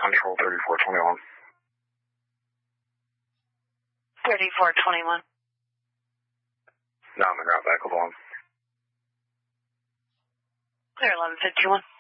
Central 3421. 3421. Now I'm in route back along. Clear 1151.